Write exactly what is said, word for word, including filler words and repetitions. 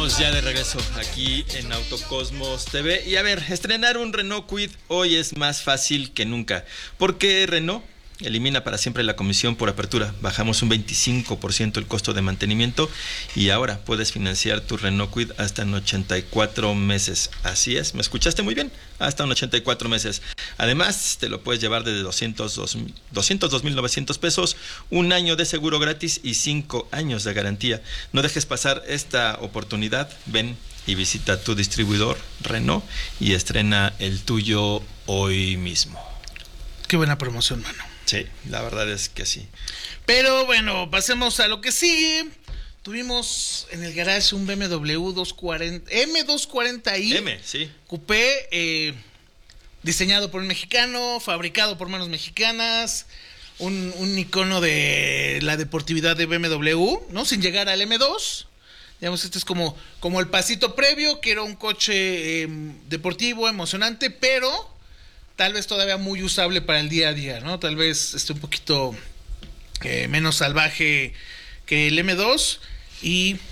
Estamos ya de regreso aquí en Autocosmos T V. Y a ver, estrenar un Renault Kwid hoy es más fácil que nunca, porque Renault elimina para siempre la comisión por apertura. Bajamos un veinticinco por ciento el costo de mantenimiento y ahora puedes financiar tu Renault Kwid hasta en ochenta y cuatro meses. Así es, ¿me escuchaste muy bien? Hasta en ochenta y cuatro meses. Además, te lo puedes llevar desde doscientos dos mil novecientos pesos, un año de seguro gratis y cinco años de garantía. No dejes pasar esta oportunidad. Ven y visita tu distribuidor Renault y estrena el tuyo hoy mismo. Qué buena promoción, mano. Sí, la verdad es que sí. Pero bueno, pasemos a lo que sigue. Tuvimos en el garage un B M W doscientos cuarenta, M doscientos cuarenta i M, sí. Coupé, eh, diseñado por un mexicano, fabricado por manos mexicanas, un, un icono de la deportividad de B M W, ¿no? Sin llegar al M dos. Digamos, este es como, como el pasito previo, que era un coche eh, deportivo, emocionante, pero tal vez todavía muy usable para el día a día, ¿no? Tal vez esté un poquito eh, menos salvaje que el M dos. Y